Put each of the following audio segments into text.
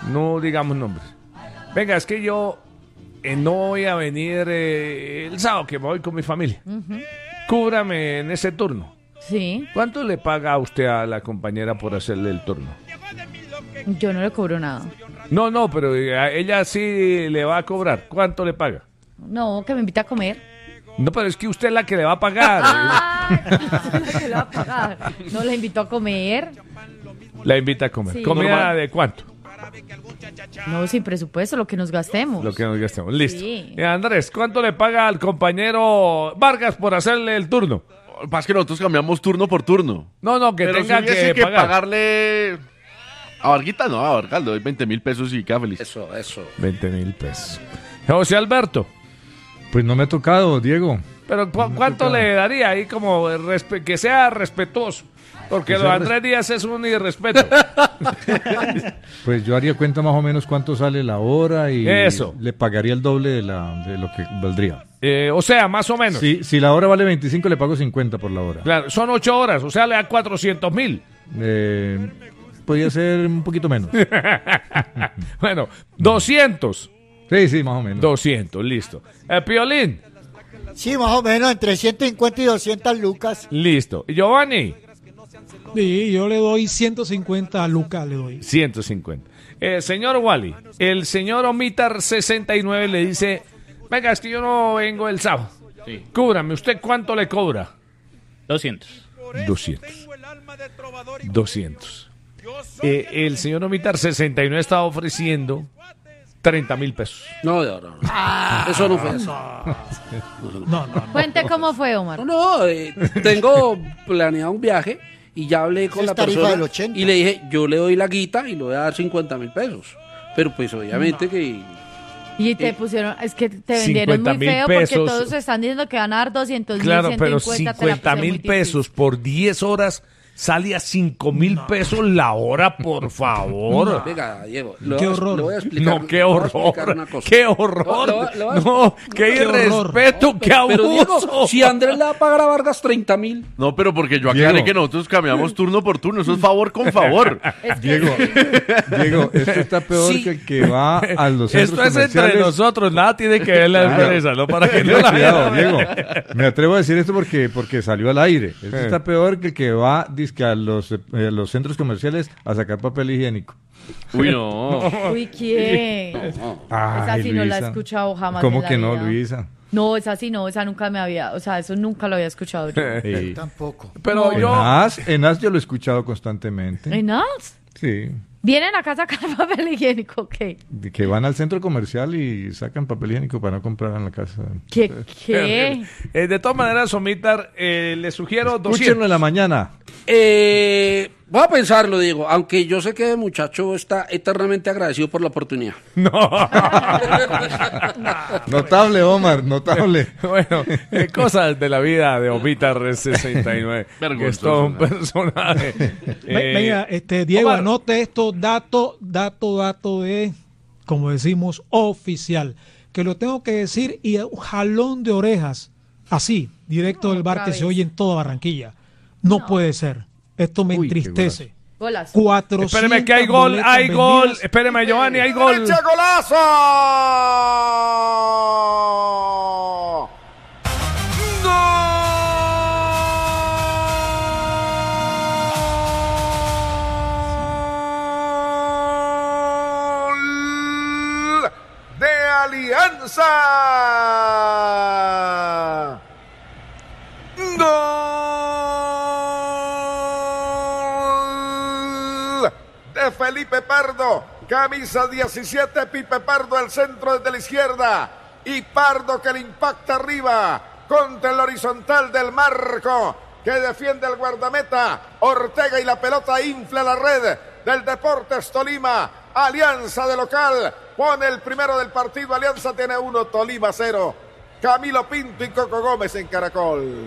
no digamos nombres. Venga, es que yo no voy a venir el sábado, que me voy con mi familia. Cúbrame en ese turno. Sí. ¿Cuánto le paga a usted a la compañera por hacerle el turno? Yo no le cobro nada. No, pero a ella sí le va a cobrar. ¿Cuánto le paga? No, que me invita a comer. No, pero es que usted es la que le va a pagar. Que le va a pagar. No, le invito a comer. La invita a comer. Sí. ¿Comida Normal. de cuánto? No, sin presupuesto, lo que nos gastemos. Lo que nos gastemos. Listo. Sí. Andrés, ¿cuánto le paga al compañero Vargas por hacerle el turno? Lo que pasa es que nosotros cambiamos turno por turno. No, que Pero tenga si hubiese que pagar. pagarle... A Varguita no, a Vargas le doy 20.000 pesos y queda feliz. Eso. 20.000 pesos. José Alberto, Pues no me ha tocado, Diego. pero ¿cuánto le daría ahí como que sea respetuoso? Porque Que lo sea de Andrés Díaz es un irrespeto. Pues yo haría cuenta más o menos cuánto sale la hora y Eso. le pagaría el doble de lo que valdría. O sea, más o menos. Si la hora vale 25, le pago 50 por la hora. Claro, son 8 horas, o sea, le da 400.000. Podría ser un poquito menos. Bueno, 200. Sí, más o menos. 200, listo. Piolín, Sí, más o menos, entre 150 y 200 lucas. listo. Giovanni, Sí, yo le doy 150 a Lucas, le doy. 150. Señor Wally, el señor Omitar 69 le dice, venga, es que yo no vengo el sábado. Sí. Cúbrame, ¿usted cuánto le cobra? 200. 200. El señor Omitar 69 está ofreciendo 30.000 pesos. No. Eso no fue eso. No. Cuente cómo fue, Omar. Tengo planeado un viaje y ya hablé con Es la tarifa persona del 80. y le dije, yo le doy la guita y le voy a dar 50.000 pesos. Pero pues obviamente que... Y te pusieron, es que te vendieron muy 50.000 feo porque pesos. todos están diciendo que van a dar 200.000, Claro, pero 150, te la pusieron muy 50.000 difícil. pesos por 10 horas sale a 5.000 pesos la hora, por favor. Venga, Diego, Qué horror. le voy a explicar. No, qué le voy a explicar una horror. cosa. Qué horror. Le voy a- No, qué Qué horror. irrespeto, qué Pero Diego, abuso. si Andrés le va a pagar a Vargas 30.000, No, pero porque yo aclaré Diego. que nosotros cambiamos turno por turno. Eso es favor con favor. Diego, esto está peor Sí. que el que va a los centros Esto es entre comerciales. nosotros, nada tiene que ver la Claro. empresa, ¿no? Para que no Tenga la cuidado, vean. Diego. Me atrevo a decir esto porque salió al aire. Esto está peor que el que va dizque, a los centros comerciales a sacar papel higiénico. Uy, no. Uy, ¿quién? Esa Ay, sí no la he Luisa. escuchado jamás. ¿Cómo en la que no, vida. Luisa? No, esa sí no, esa nunca me había, o sea, eso nunca lo había escuchado yo. Sí. Tampoco. Pero yo... En AS yo lo he escuchado constantemente. ¿En Alts? Sí. ¿Vienen acá a sacar papel higiénico? ¿Qué? De que van al centro comercial y sacan papel higiénico para no comprar en la casa. ¿Qué? De todas maneras, Omitar, le sugiero 200. Escúchenlo en la mañana. voy a pensarlo, Diego, aunque yo sé que el muchacho está eternamente agradecido por la oportunidad. Notable, Omar, notable. Bueno, cosas de la vida de Omitar 69. Que es todo un personaje. Venga, Diego, Omar. anote esto, dato de, como decimos, oficial. Que lo tengo que decir y un jalón de orejas, así, directo del bar otra que vez. se oye en toda Barranquilla. No puede ser. Esto me Uy, qué entristece. Golazo. 400 Espéreme que hay gol, boletas hay gol. vendidas. Espéreme, Giovanni, hay gol. ¡Derecha, golazo! ¡Gol de Alianza! ¡Gol de Felipe Pardo! Camisa 17, Pipe Pardo al centro desde la izquierda. Y Pardo que le impacta arriba contra el horizontal del marco que defiende el guardameta. Ortega y la pelota infla la red del Deportes Tolima. Alianza de local pone el primero del partido. Alianza tiene 1, Tolima 0. Camilo Pinto y Coco Gómez en Caracol.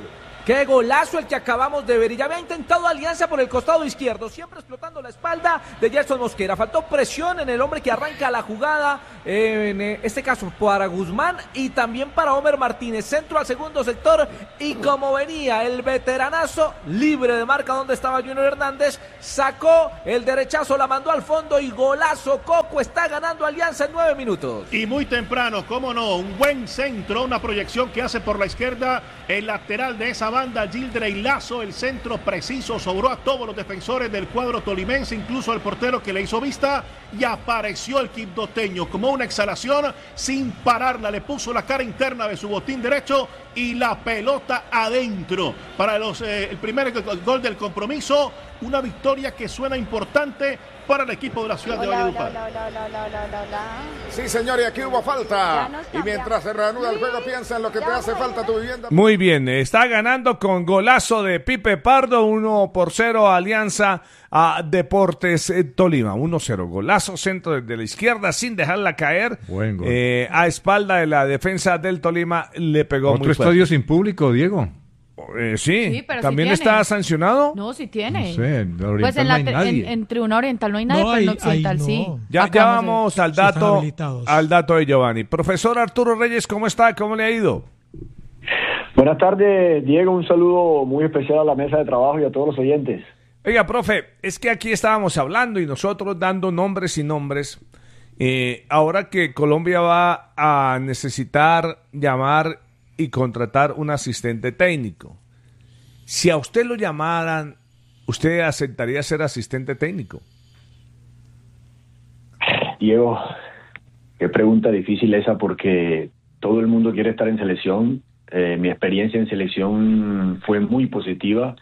Qué golazo el que acabamos de ver. Y ya había intentado Alianza por el costado izquierdo, siempre explotando la espalda de Gerson Mosquera. Faltó presión en el hombre que arranca la jugada, en este caso para Guzmán y también para Homer Martínez. Centro al segundo sector y como venía el veteranazo, libre de marca donde estaba Junior Hernández, sacó el derechazo, la mandó al fondo y golazo. Coco, está ganando Alianza en 9 minutos. Y muy temprano, cómo no, un buen centro, una proyección que hace por la izquierda el lateral de esa banda, Gildrey Lazo, el centro preciso, sobró a todos los defensores del cuadro tolimense, incluso al portero que le hizo vista, y apareció el quibdoteño como una exhalación, sin pararla, le puso la cara interna de su botín derecho y la pelota adentro para el primer gol del compromiso. Una victoria que suena importante para el equipo de la ciudad de Valledupar. Sí, señor, y aquí hubo falta. Y mientras se reanuda el juego, piensa en lo que te hace falta a tu vivienda. Muy bien, está ganando con golazo de Pipe Pardo, 1-0 Alianza a Deportes Tolima. 1-0, golazo, centro desde la izquierda sin dejarla caer. Buen gol. A espalda de la defensa del Tolima le pegó muy Otro fuerte. estadio sin público, Diego. Sí, pero también sí tiene. está sancionado. No, sí tiene. No sé, en la Oriental Pues en, no hay nadie. en Tribuna Oriental no hay nadie, No, pero en ahí Occidental no. sí. Ya vamos al están dato, habilitados. de Giovanni. Profesor Arturo Reyes, ¿cómo está? ¿Cómo le ha ido? Buenas tardes, Diego. Un saludo muy especial a la mesa de trabajo y a todos los oyentes. Oiga, profe, es que aquí estábamos hablando y nosotros dando nombres y nombres. Ahora que Colombia va a necesitar llamar y contratar un asistente técnico, si a usted lo llamaran, ¿usted aceptaría ser asistente técnico? Diego, qué pregunta difícil esa, porque todo el mundo quiere estar en selección. Mi experiencia en selección fue muy positiva.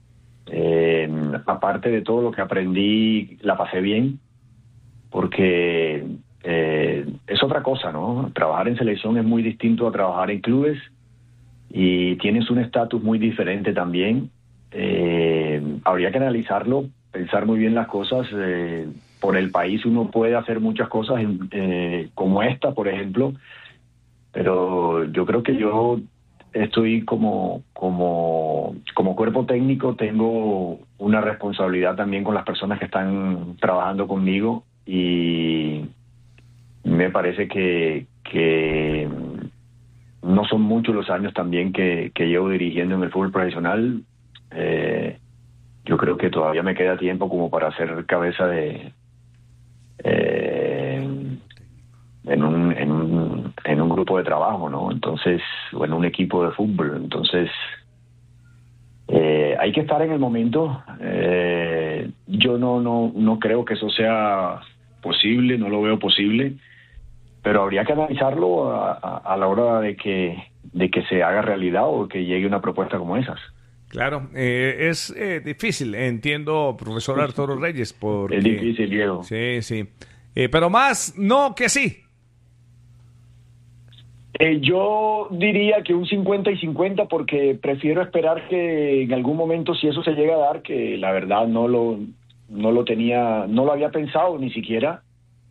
Aparte de todo lo que aprendí, la pasé bien, porque es otra cosa, ¿no? Trabajar en selección es muy distinto a trabajar en clubes y tienes un estatus muy diferente también. Habría que analizarlo, pensar muy bien las cosas. Por el país uno puede hacer muchas cosas como esta, por ejemplo, pero yo creo que yo estoy como cuerpo técnico, tengo una responsabilidad también con las personas que están trabajando conmigo y me parece que no son muchos los años también que llevo dirigiendo en el fútbol profesional. Yo creo que todavía me queda tiempo como para ser cabeza de en un grupo de trabajo, ¿no? Entonces, o en un equipo de fútbol. Entonces, hay que estar en el momento. Yo no creo que eso sea posible, no lo veo posible, pero habría que analizarlo a la hora de que se haga realidad o que llegue una propuesta como esas. Claro, es difícil, entiendo, profesor Arturo Reyes, porque... Es difícil, Diego. Sí. Pero más no que sí. Yo diría que un 50 y 50, porque prefiero esperar que en algún momento, si eso se llega a dar, que la verdad no lo había pensado ni siquiera.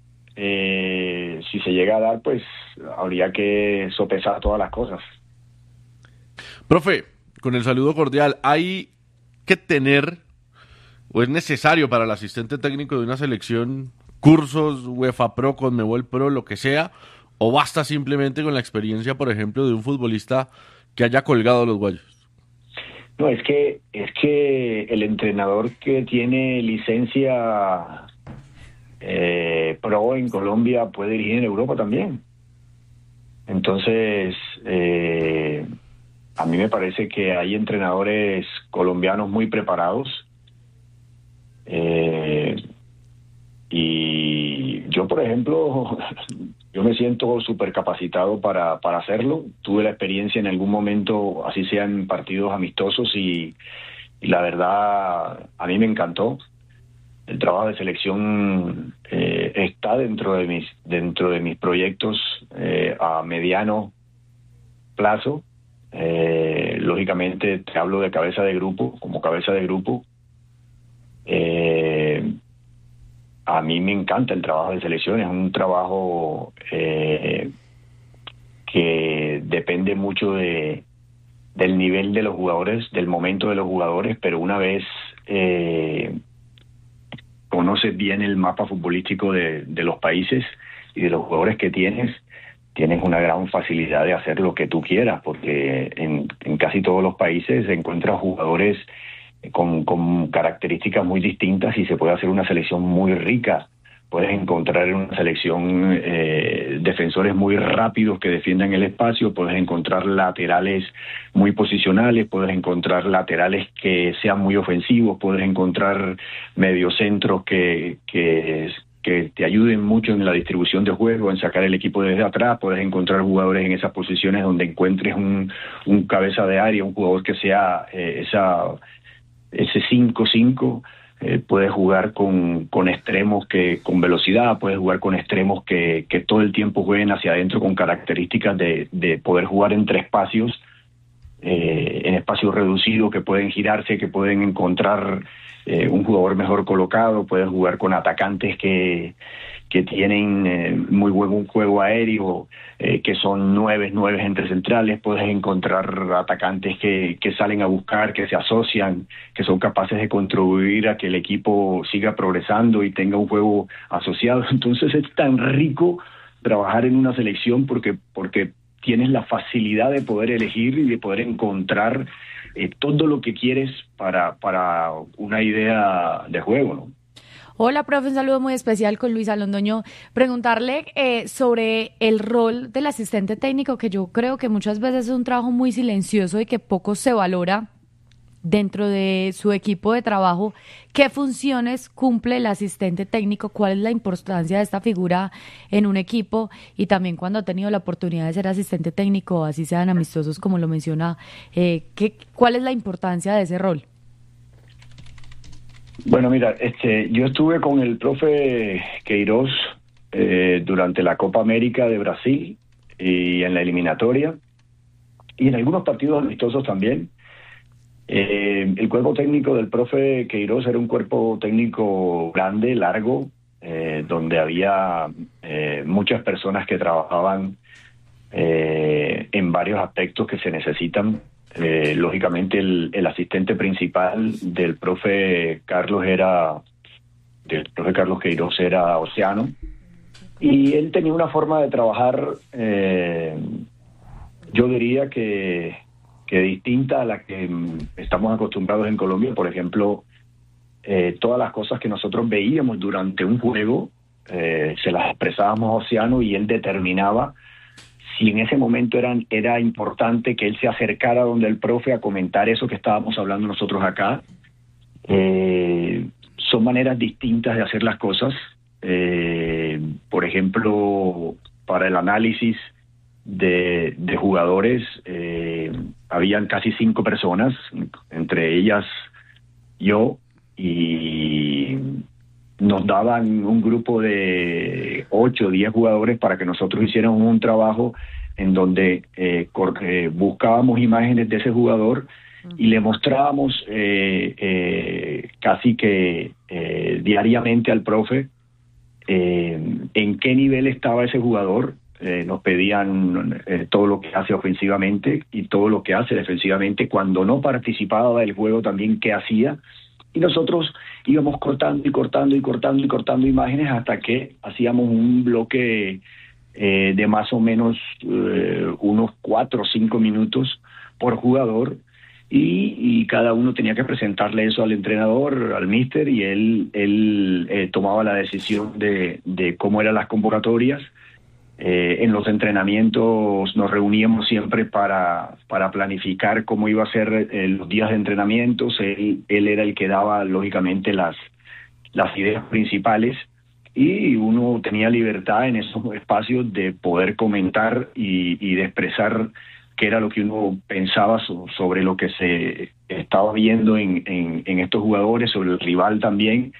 Si se llega a dar, pues habría que sopesar todas las cosas. Profe, con el saludo cordial, ¿hay que tener o es necesario para el asistente técnico de una selección cursos UEFA Pro, Conmebol Pro, lo que sea, o basta simplemente con la experiencia, por ejemplo, de un futbolista que haya colgado los guayos? No, es que el entrenador que tiene licencia pro en Colombia puede dirigir en Europa también. Entonces, a mí me parece que hay entrenadores colombianos muy preparados. Y yo, por ejemplo, yo me siento súper capacitado para hacerlo. Tuve la experiencia en algún momento, así sean partidos amistosos, y la verdad a mí me encantó. El trabajo de selección está dentro de mis proyectos a mediano plazo. Lógicamente te hablo de cabeza de grupo, como cabeza de grupo. A mí me encanta el trabajo de selección, es un trabajo que depende mucho de del nivel de los jugadores, del momento de los jugadores, pero una vez conoces bien el mapa futbolístico de los países y de los jugadores que tienes una gran facilidad de hacer lo que tú quieras, porque en casi todos los países se encuentran jugadores con características muy distintas y se puede hacer una selección muy rica. Puedes encontrar en una selección defensores muy rápidos que defiendan el espacio, puedes encontrar laterales muy posicionales, puedes encontrar laterales que sean muy ofensivos, puedes encontrar mediocentros que te ayuden mucho en la distribución de juego, en sacar el equipo desde atrás, puedes encontrar jugadores en esas posiciones donde encuentres un cabeza de área, un jugador que sea ese 5-5. Puedes jugar con extremos con velocidad, puedes jugar con extremos que todo el tiempo jueguen hacia adentro con características de poder jugar entre espacios, en espacios reducidos, que pueden girarse, que pueden encontrar un jugador mejor colocado. Puedes jugar con atacantes que tienen muy buen juego aéreo, que son nueves entre centrales. Puedes encontrar atacantes que salen a buscar, que se asocian, que son capaces de contribuir a que el equipo siga progresando y tenga un juego asociado. Entonces es tan rico trabajar en una selección porque tienes la facilidad de poder elegir y de poder encontrar todo lo que quieres para una idea de juego, ¿no? Hola, profe, un saludo muy especial con Luisa Londoño. Preguntarle sobre el rol del asistente técnico, que yo creo que muchas veces es un trabajo muy silencioso y que poco se valora dentro de su equipo de trabajo. ¿Qué funciones cumple el asistente técnico? ¿Cuál es la importancia de esta figura en un equipo? Y también cuando ha tenido la oportunidad de ser asistente técnico, así sean amistosos como lo menciona, ¿cuál es la importancia de ese rol? Bueno, mira, yo estuve con el profe Queiroz durante la Copa América de Brasil y en la eliminatoria y en algunos partidos amistosos también. El cuerpo técnico del profe Queiroz era un cuerpo técnico grande, largo, donde había muchas personas que trabajaban en varios aspectos que se necesitan. Lógicamente el asistente principal del profe Carlos Queiroz era Oceano, y él tenía una forma de trabajar, yo diría que distinta a la que estamos acostumbrados en Colombia. Por ejemplo, todas las cosas que nosotros veíamos durante un juego se las expresábamos a Oceano y él determinaba si en ese momento era importante que él se acercara donde el profe a comentar eso que estábamos hablando nosotros acá. Son maneras distintas de hacer las cosas. Por ejemplo, para el análisis de jugadores, habían casi 5 personas, entre ellas yo, y nos daban un grupo de 8 o 10 jugadores para que nosotros hiciéramos un trabajo en donde buscábamos imágenes de ese jugador y le mostrábamos casi que diariamente al profe en qué nivel estaba ese jugador. Nos pedían todo lo que hace ofensivamente y todo lo que hace defensivamente. Cuando no participaba del juego también qué hacía. Y nosotros íbamos cortando imágenes hasta que hacíamos un bloque de más o menos unos 4 o 5 minutos por jugador, y cada uno tenía que presentarle eso al entrenador, al míster, y él tomaba la decisión de cómo eran las convocatorias. En los entrenamientos nos reuníamos siempre para planificar cómo iba a ser los días de entrenamientos. Él era el que daba, lógicamente, las ideas principales, y uno tenía libertad en esos espacios de poder comentar y de expresar qué era lo que uno pensaba sobre lo que se estaba viendo en estos jugadores, sobre el rival también.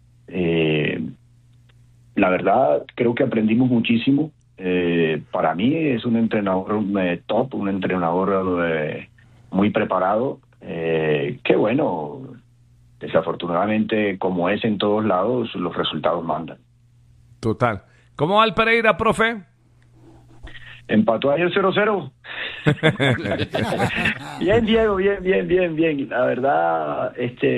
La verdad, creo que aprendimos muchísimo. Para mí es un entrenador top, un entrenador muy preparado, que bueno, desafortunadamente, como es en todos lados, los resultados mandan. Total. ¿Cómo va el Pereira, profe? Empató ayer 0-0. Bien, Diego, bien. La verdad,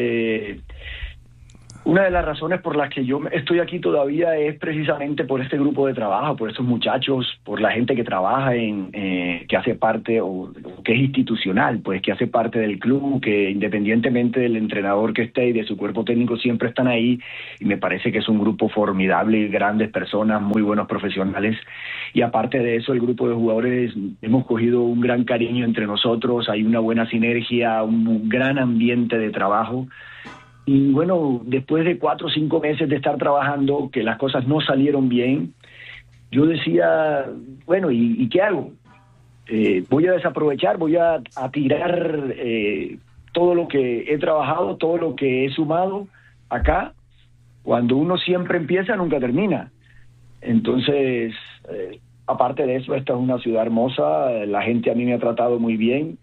una de las razones por las que yo estoy aquí todavía es precisamente por este grupo de trabajo, por estos muchachos, por la gente que trabaja que hace parte, o que es institucional, pues que hace parte del club, que independientemente del entrenador que esté y de su cuerpo técnico siempre están ahí, y me parece que es un grupo formidable, grandes personas, muy buenos profesionales, y aparte de eso el grupo de jugadores hemos cogido un gran cariño entre nosotros, hay una buena sinergia, un gran ambiente de trabajo. Y bueno, después de 4 o 5 meses de estar trabajando, que las cosas no salieron bien, yo decía, bueno, ¿y qué hago? Voy a desaprovechar, voy a tirar todo lo que he trabajado, todo lo que he sumado acá. Cuando uno siempre empieza, nunca termina. Entonces, aparte de eso, esta es una ciudad hermosa, la gente a mí me ha tratado muy bien,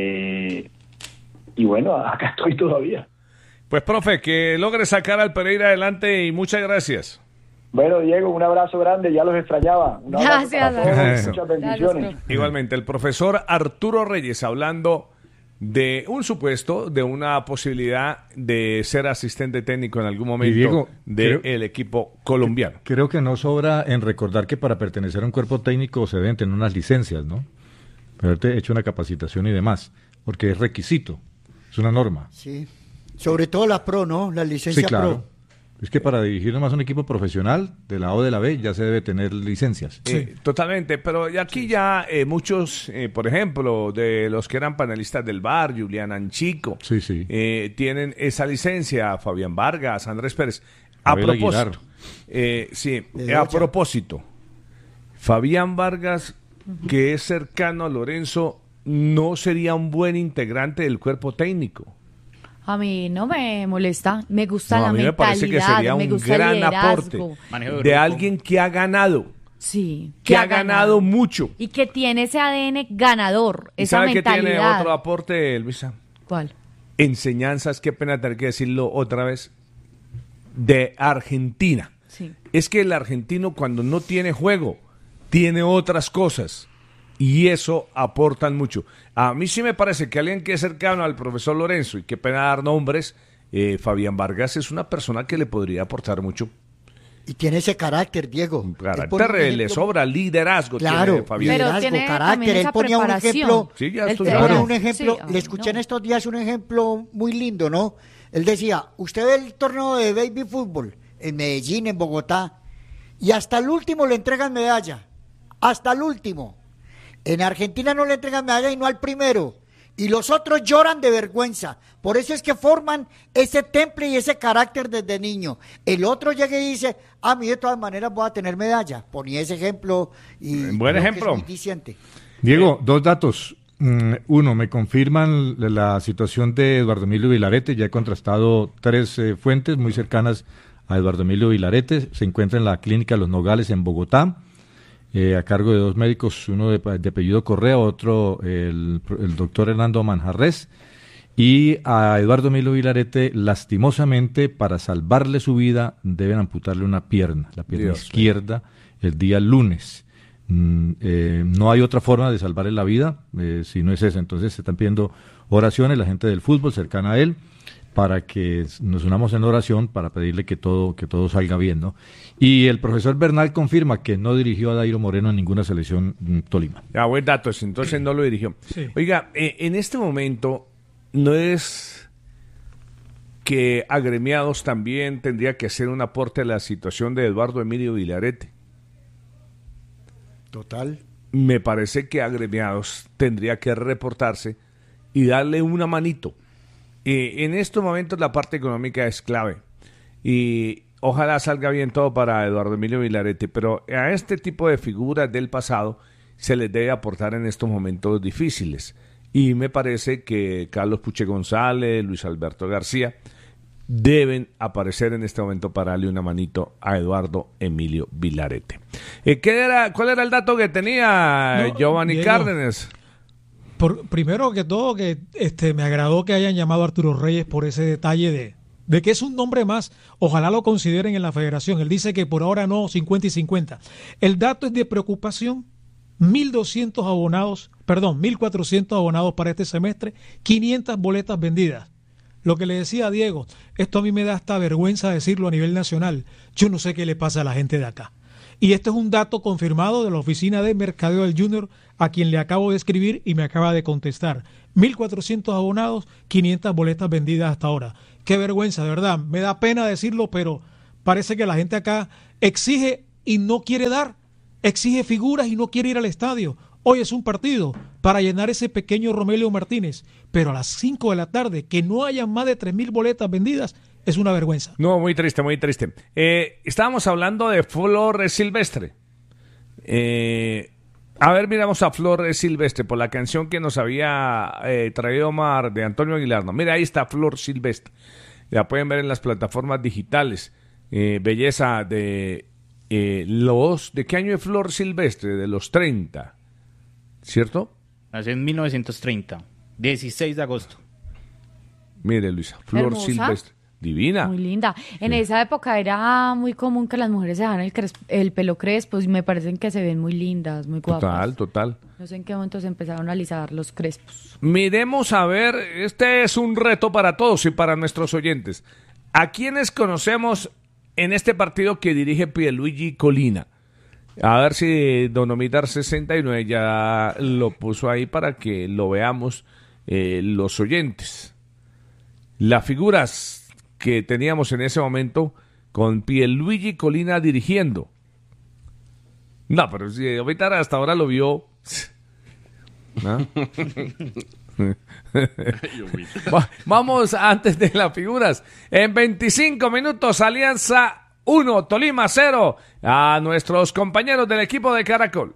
y bueno, acá estoy todavía. Pues, profe, que logre sacar al Pereira adelante y muchas gracias. Bueno, Diego, un abrazo grande, ya los extrañaba. Un abrazo Gracias, para todos, Eso. muchas bendiciones. Gracias, Igualmente, el profesor Arturo Reyes hablando de un supuesto, de una posibilidad de ser asistente técnico en algún momento Diego, del equipo colombiano. Creo que no sobra en recordar que para pertenecer a un cuerpo técnico se deben tener unas licencias, ¿no? Haberte hecho una capacitación y demás, porque es requisito, es una norma. Sí. Sobre todo las pro, ¿no? Las licencias Sí, claro. pro. Es que para dirigir nomás un equipo profesional, de la A o de la B, ya se debe tener licencias. Totalmente, pero aquí ya muchos, por ejemplo, de los que eran panelistas del bar, Julián Anchico, tienen esa licencia, Fabián Vargas, Andrés Pérez. A Abel propósito, a propósito, Fabián Vargas, que es cercano a Lorenzo, ¿no sería un buen integrante del cuerpo técnico? A mí no me molesta, me gusta No, la a mí me parece que sería me un gusta el gran liderazgo. aporte de alguien que ha ganado. Sí, que ha ganado mucho. Y que tiene ese ADN ganador, ¿Y esa sabe que mentalidad. tiene otro aporte, Luisa? ¿Cuál? Enseñanzas, qué pena tener que decirlo otra vez, de Argentina. Sí. Es que el argentino cuando no tiene juego, tiene otras cosas. Y eso aportan mucho. A mí sí me parece que alguien que es cercano al profesor Lorenzo, y qué pena dar nombres, Fabián Vargas es una persona que le podría aportar mucho. Y tiene ese carácter, Diego. Carácter, le sobra liderazgo. Claro, tiene Fabián. liderazgo, tiene carácter. también Él esa ponía un preparación. ejemplo. Sí, ya Él estoy ponía claro. un ejemplo. Sí, le escuché no. en estos días un ejemplo muy lindo, ¿no? Él decía, usted ve el torneo de baby fútbol en Medellín, en Bogotá, y hasta el último le entregan medalla. Hasta el último. En Argentina no le entregan medalla y no al primero. Y los otros lloran de vergüenza. Por eso es que forman ese temple y ese carácter desde niño. El otro llega y dice, a mí de todas maneras voy a tener medalla. Ponía ese ejemplo y Buen creo que ejemplo. es muy diciente. Diego, 2 datos. Uno, me confirman la situación de Eduardo Emilio Vilarete. Ya he contrastado 3 fuentes muy cercanas a Eduardo Emilio Vilarete. Se encuentra en la clínica Los Nogales en Bogotá. A cargo de 2 médicos, uno de apellido Correa, otro el doctor Hernando Manjarres, y a Eduardo Emilio Vilarete, lastimosamente, para salvarle su vida, deben amputarle una pierna, la pierna izquierda, el día lunes. No hay otra forma de salvarle la vida, si no es esa. Entonces se están pidiendo oraciones, la gente del fútbol cercana a él, para que nos unamos en oración para pedirle que todo salga bien, ¿no? Y el profesor Bernal confirma que no dirigió a Dairo Moreno en ninguna selección Tolima. Buen dato, entonces no lo dirigió. Sí. Oiga, en este momento no es que Agremiados también tendría que hacer un aporte a la situación de Eduardo Emilio Vilarete. Total. Me parece que Agremiados tendría que reportarse y darle una manito. En estos momentos la parte económica es clave y ojalá salga bien todo para Eduardo Emilio Vilarete, pero a este tipo de figuras del pasado se les debe aportar en estos momentos difíciles y me parece que Carlos Puche González, Luis Alberto García deben aparecer en este momento para darle una manito a Eduardo Emilio Vilarete. ¿Cuál era el dato que tenía Giovanni Diego, Cárdenas? Primero que todo, que me agradó que hayan llamado a Arturo Reyes por ese detalle de que es un nombre más. Ojalá lo consideren en la federación. Él dice que por ahora no, 50 y 50. El dato es de preocupación 1.400 abonados para este semestre, 500 boletas vendidas. Lo que le decía a Diego, esto a mí me da hasta vergüenza decirlo a nivel nacional. Yo no sé qué le pasa a la gente de acá. Y este es un dato confirmado de la oficina de mercadeo del Junior, a quien le acabo de escribir y me acaba de contestar. 1.400 abonados, 500 boletas vendidas hasta ahora. Qué vergüenza, de verdad. Me da pena decirlo, pero parece que la gente acá exige y no quiere dar. Exige figuras y no quiere ir al estadio. Hoy es un partido para llenar ese pequeño Romelio Martínez, pero a las 5 de la tarde que no haya más de 3.000 boletas vendidas es una vergüenza. No, muy triste, muy triste. Estábamos hablando de Flor Silvestre. A ver, miramos a Flor Silvestre por la canción que nos había traído Omar de Antonio Aguilar. No, mira, ahí está Flor Silvestre. La pueden ver en las plataformas digitales. Belleza de ¿de qué año es Flor Silvestre? De los 30. ¿Cierto? Nació en 1930, 16 de agosto. Mire, Luisa, Flor Hermosa. Silvestre. Divina. Muy linda. En esa época era muy común que las mujeres se dejaran el pelo crespo y me parecen que se ven muy lindas, muy guapas. Total. No sé en qué momento se empezaron a alisar los crespos. Miremos a ver, este es un reto para todos y para nuestros oyentes. ¿A quiénes conocemos en este partido que dirige Pierluigi Colina? A ver si Don Omitar 69 ya lo puso ahí para que lo veamos los oyentes. Las figuras que teníamos en ese momento con Pierluigi Colina dirigiendo. No, pero si Omitar hasta ahora lo vio. ¿No? Vamos antes de las figuras. En 25 minutos, Alianza 1, Tolima 0, a nuestros compañeros del equipo de Caracol.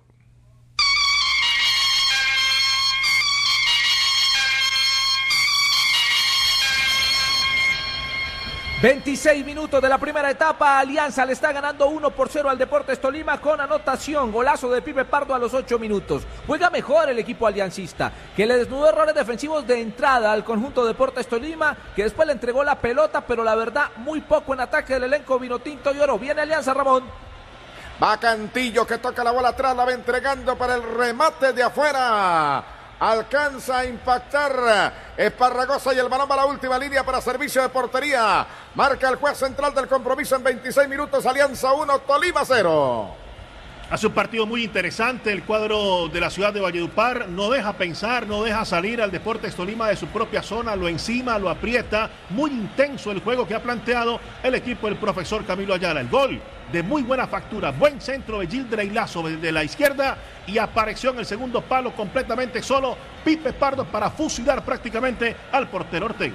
...26 minutos de la primera etapa... Alianza le está ganando 1-0 al Deportes Tolima... ...con anotación, golazo de Pipe Pardo a los 8 minutos... ...juega mejor el equipo aliancista... ...que le desnudó errores defensivos de entrada... ...al conjunto Deportes Tolima... ...que después le entregó la pelota... ...pero la verdad, muy poco en ataque del elenco vinotinto y oro... ...viene Alianza, Ramón... Va Cantillo que toca la bola atrás, la va entregando para el remate de afuera. Alcanza a impactar Esparragosa y el balón va a la última línea para servicio de portería. Marca el juez central del compromiso en 26 minutos. Alianza 1, Tolima 0. Hace un partido muy interesante el cuadro de la ciudad de Valledupar, no deja pensar, no deja salir al Deportes Tolima de su propia zona, lo encima, lo aprieta, muy intenso el juego que ha planteado el equipo del profesor Camilo Ayala. El gol de muy buena factura, buen centro de Gildrey Lazo de la izquierda y apareció en el segundo palo completamente solo Pipe Pardo para fusilar prácticamente al portero Ortega.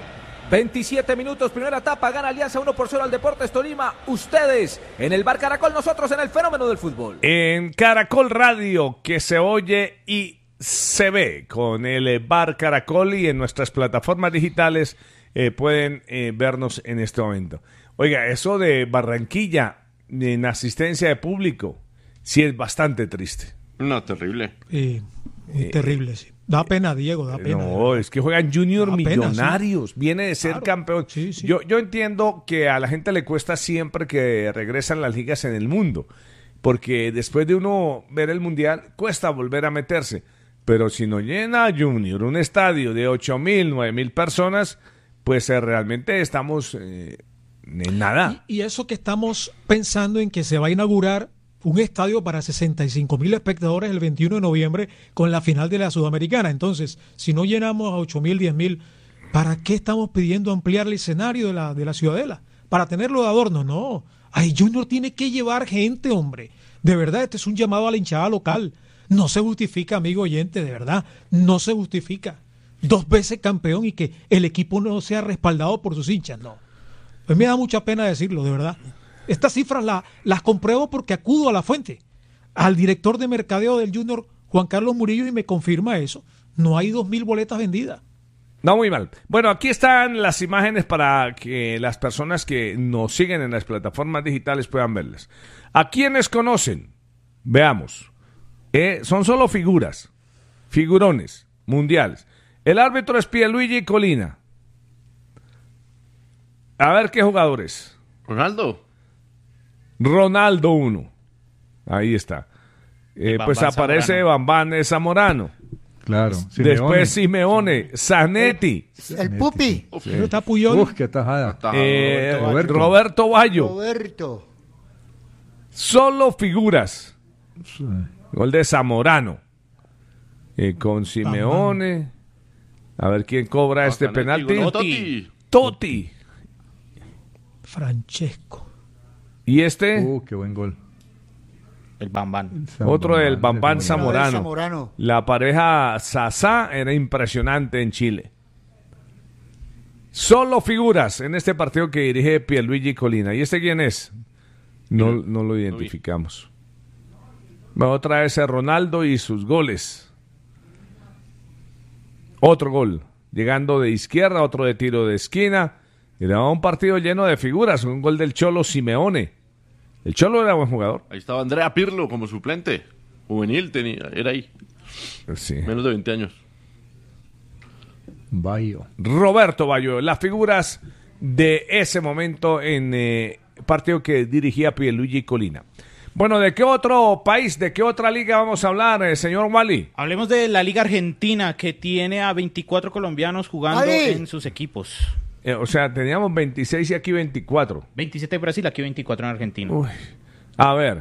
27 minutos, primera etapa, gana Alianza 1-0 al Deportes Tolima. Ustedes en el Bar Caracol, nosotros en el Fenómeno del Fútbol. En Caracol Radio, que se oye y se ve con el Bar Caracol, y en nuestras plataformas digitales pueden vernos en este momento. Oiga, eso de Barranquilla en asistencia de público sí es bastante triste. No, terrible. Terrible, sí. Da pena, Diego, da pena. No, es que juegan Junior Da pena, Millonarios, viene de ser Claro. campeón. Sí, sí. Yo entiendo que a la gente le cuesta siempre que regresan las ligas en el mundo, porque después de uno ver el Mundial, cuesta volver a meterse. Pero si no llena Junior un estadio de 8,000, 9,000 personas, pues realmente estamos en nada. Y eso que estamos pensando en que se va a inaugurar un estadio para 65,000 espectadores el 21 de noviembre con la final de la Sudamericana. Entonces, si no llenamos a 8,000, 10,000, ¿para qué estamos pidiendo ampliar el escenario de la Ciudadela? ¿Para tenerlo de adorno? No. Ay, Junior tiene que llevar gente, hombre. De verdad, este es un llamado a la hinchada local. No se justifica, amigo oyente, de verdad. No se justifica. 2 veces campeón y que el equipo no sea respaldado por sus hinchas, no. Pues me da mucha pena decirlo, de verdad. Estas cifras las compruebo porque acudo a la fuente, al director de mercadeo del Junior, Juan Carlos Murillo, y me confirma eso. No hay 2,000 boletas vendidas. No, muy mal. Bueno, aquí están las imágenes para que las personas que nos siguen en las plataformas digitales puedan verlas. ¿A quiénes conocen? Veamos. Son solo figuras, figurones, mundiales. El árbitro es Pierluigi Colina. A ver qué jugadores. Ronaldo 1. Ahí está. Pues aparece Bambán Zamorano. Claro. Después Simeone, Zanetti. El Pupi. Pero está Puyol. Qué tajada. Roberto Baggio. Roberto. Solo figuras. Gol de Zamorano. Con Simeone. A ver quién cobra este penalti. Totti. Francesco. ¿Y este? Qué buen gol. El Bambán. Otro del Bambán Zamorano. Zamorano. La pareja Sasá era impresionante en Chile. Solo figuras en este partido que dirige Pierluigi Colina. ¿Y este quién es? No lo identificamos. Otra vez Ronaldo y sus goles. Otro gol. Llegando de izquierda, otro de tiro de esquina. Era un partido lleno de figuras. Un gol del Cholo Simeone. El Cholo era buen jugador. Ahí estaba Andrea Pirlo como suplente. Juvenil era ahí. Sí. Menos de 20 años. Baggio. Roberto Baggio. Las figuras de ese momento en partido que dirigía Pierluigi Colina. Bueno, ¿de qué otro país, de qué otra liga vamos a hablar, señor Wally? Hablemos de la Liga Argentina, que tiene a 24 colombianos jugando en sus equipos. O sea, teníamos 26 y aquí 24. 27 en Brasil, aquí 24 en Argentina. Uy. A ver.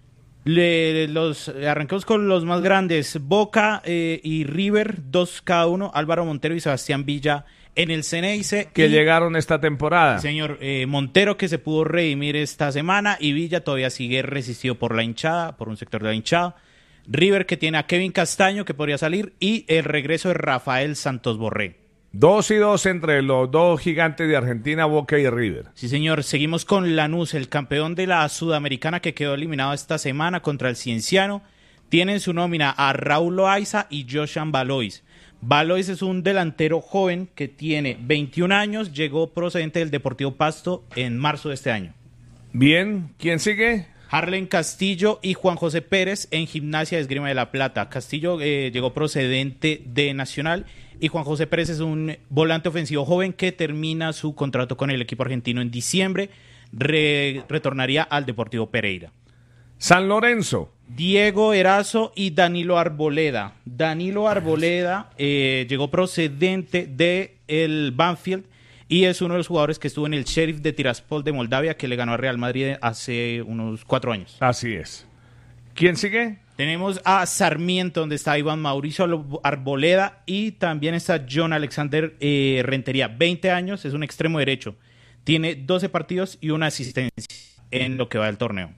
Arranquemos con los más grandes. Boca y River, 2 cada uno. Álvaro Montero y Sebastián Villa en el Ceneice. Que llegaron esta temporada. Señor Montero, que se pudo redimir esta semana, y Villa todavía sigue resistido por la hinchada, por un sector de la hinchada. River, que tiene a Kevin Castaño, que podría salir, y el regreso de Rafael Santos Borré. 2-2 entre los dos gigantes de Argentina, Boca y River. Sí, señor. Seguimos con Lanús, el campeón de la Sudamericana, que quedó eliminado esta semana contra el Cienciano. Tiene en su nómina a Raúl Loaiza y Joshan Valois. Valois es un delantero joven que tiene 21 años, llegó procedente del Deportivo Pasto en marzo de este año. Bien, ¿quién sigue? Harlen Castillo y Juan José Pérez en Gimnasia de Esgrima de la Plata. Castillo llegó procedente de Nacional y Juan José Pérez es un volante ofensivo joven que termina su contrato con el equipo argentino en diciembre. Retornaría al Deportivo Pereira. San Lorenzo. Diego Erazo y Danilo Arboleda. Danilo Arboleda llegó procedente de el Banfield y es uno de los jugadores que estuvo en el Sheriff de Tiraspol de Moldavia, que le ganó a Real Madrid hace unos 4 años. Así es. ¿Quién sigue? Tenemos a Sarmiento, donde está Iván Mauricio Arboleda, y también está John Alexander Rentería, 20 años, es un extremo derecho. Tiene 12 partidos y una asistencia en lo que va del torneo.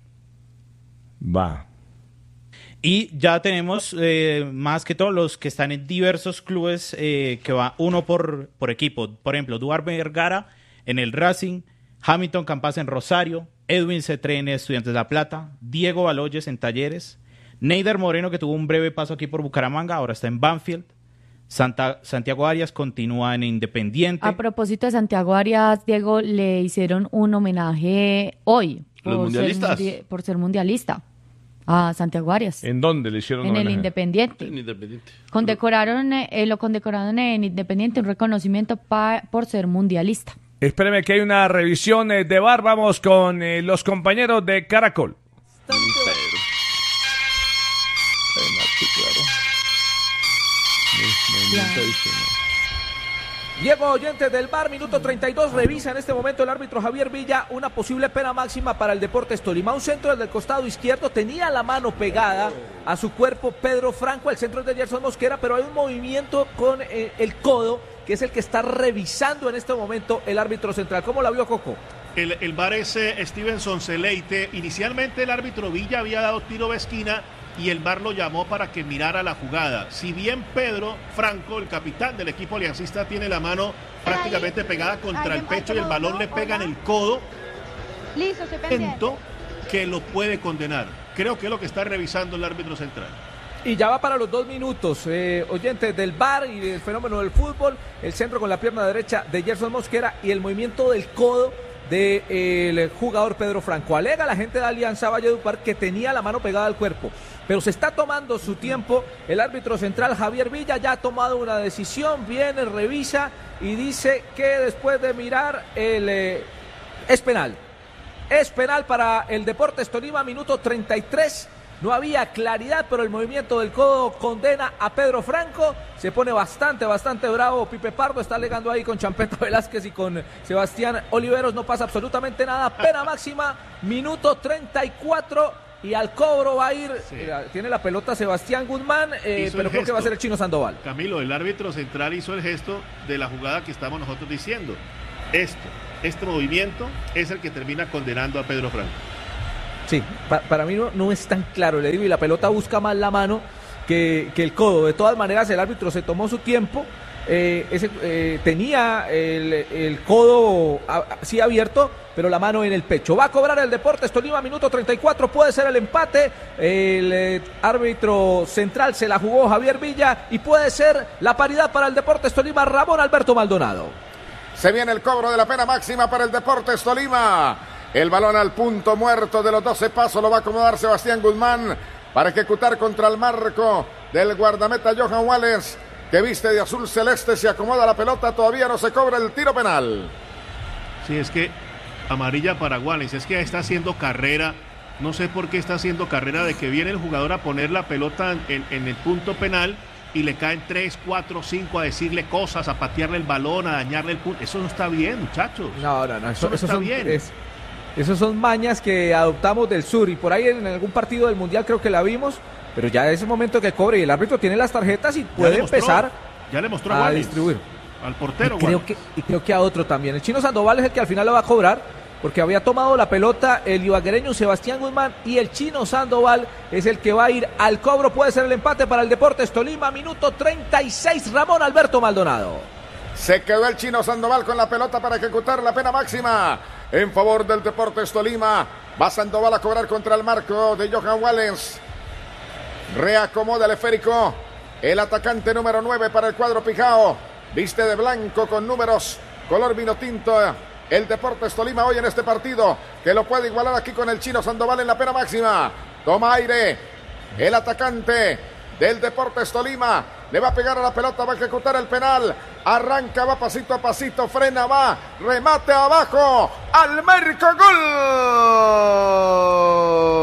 Va. Y ya tenemos más que todos los que están en diversos clubes, que va uno por equipo. Por ejemplo, Duarte Vergara en el Racing, Hamilton Campas en Rosario, Edwin Cetré en Estudiantes de La Plata, Diego Baloyes en Talleres, Neider Moreno, que tuvo un breve paso aquí por Bucaramanga, ahora está en Banfield. Santiago Arias continúa en Independiente. A propósito de Santiago Arias, Diego, le hicieron un homenaje hoy ¿Los mundialistas? por ser mundialista a Santiago Arias. ¿En dónde le hicieron En homenaje? el Independiente. En Independiente. Lo condecoraron en Independiente, un reconocimiento por ser mundialista. Espéreme que hay una revisión de VAR. Vamos con los compañeros de Caracol. Diego, oyentes del VAR, minuto 32, revisa en este momento el árbitro Javier Villa una posible pena máxima para el Deportes Tolima. Un centro desde el costado izquierdo, tenía la mano pegada a su cuerpo Pedro Franco, el centro es de Gerson Mosquera, pero hay un movimiento con el codo, que es el que está revisando en este momento el árbitro central. ¿Cómo la vio, Coco? El VAR es Stevenson Celeite. Inicialmente el árbitro Villa había dado tiro de esquina y el VAR lo llamó para que mirara la jugada. Si bien Pedro Franco, el capitán del equipo aliancista, tiene la mano prácticamente pegada contra el pecho y el balón le pega en el codo, siento que lo puede condenar. Creo que es lo que está revisando el árbitro central. Y ya va para los 2 minutos, oyentes del VAR y del fenómeno del fútbol, el centro con la pierna derecha de Gerson Mosquera y el movimiento del codo del jugador Pedro Franco. Alega la gente de Alianza Valledupar que tenía la mano pegada al cuerpo, pero se está tomando su tiempo. El árbitro central Javier Villa ya ha tomado una decisión, viene, revisa y dice que después de mirar es penal. Es penal para el Deportes Tolima, minuto 33 no había claridad, pero el movimiento del codo condena a Pedro Franco. Se pone bastante bravo Pipe Pardo, está alegando ahí con Champeta Velázquez y con Sebastián Oliveros, no pasa absolutamente nada, pena máxima, minuto 34 y al cobro va a ir, tiene la pelota Sebastián Guzmán, pero creo que va a ser el Chino Sandoval. Camilo, el árbitro central hizo el gesto de la jugada que estamos nosotros diciendo. Este movimiento es el que termina condenando a Pedro Franco. Sí, para mí no es tan claro, le digo, y la pelota busca más la mano que el codo. De todas maneras, el árbitro se tomó su tiempo, tenía el codo así abierto, pero la mano en el pecho. Va a cobrar el Deportes Tolima, minuto 34, puede ser el empate. El árbitro central se la jugó Javier Villa y puede ser la paridad para el Deportes Tolima, Ramón Alberto Maldonado. Se viene el cobro de la pena máxima para el Deportes Tolima. El balón al punto muerto de los 12 pasos lo va a acomodar Sebastián Guzmán para ejecutar contra el marco del guardameta Johan Wallace, que viste de azul celeste, se acomoda la pelota, todavía no se cobra el tiro penal. Sí, es que amarilla para Wallace, es que está haciendo carrera, no sé por qué está haciendo carrera de que viene el jugador a poner la pelota en el punto penal y le caen 3, 4, 5 a decirle cosas, a patearle el balón, a dañarle el punto. Eso no está bien, muchachos. No, eso no está bien. Esos son mañas que adoptamos del sur y por ahí en algún partido del Mundial creo que la vimos, pero ya es el momento que cobre y el árbitro tiene las tarjetas y puede empezar ya le mostró a distribuir. Al portero. Y creo que a otro también. El Chino Sandoval es el que al final lo va a cobrar porque había tomado la pelota el ibaguereño Sebastián Guzmán y el Chino Sandoval es el que va a ir al cobro. Puede ser el empate para el Deportes Tolima, minuto 36, Ramón Alberto Maldonado. Se quedó el Chino Sandoval con la pelota para ejecutar la pena máxima en favor del Deportes Tolima. Va Sandoval a cobrar contra el marco de Johan Wallace. Reacomoda el esférico el atacante número 9 para el cuadro Pijao. Viste de blanco con números color vino tinto el Deportes Tolima hoy en este partido, que lo puede igualar aquí con el Chino Sandoval en la pena máxima. Toma aire el atacante del Deportes Tolima, le va a pegar a la pelota, va a ejecutar el penal, arranca, va pasito a pasito, frena, va, remate abajo, al marco, gol.